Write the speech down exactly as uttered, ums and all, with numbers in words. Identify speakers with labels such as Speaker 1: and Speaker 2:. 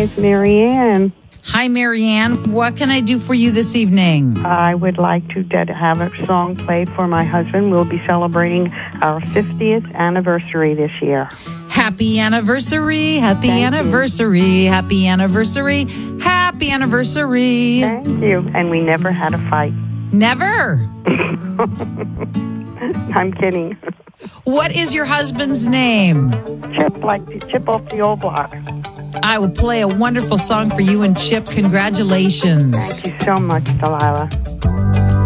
Speaker 1: it's Marianne.
Speaker 2: Hi, Marianne. What can I do for you this evening?
Speaker 1: I would like to ded- have a song played for my husband. We'll be celebrating our fiftieth anniversary this year.
Speaker 2: Happy anniversary, happy
Speaker 1: Thank
Speaker 2: anniversary,
Speaker 1: you.
Speaker 2: happy anniversary, happy anniversary.
Speaker 1: Thank you. And we never had a fight.
Speaker 2: Never.
Speaker 1: I'm kidding.
Speaker 2: What is your husband's name?
Speaker 1: Chip, like Chip off the old block.
Speaker 2: I will play a wonderful song for you and Chip. Congratulations.
Speaker 1: Thank you so much, Delilah.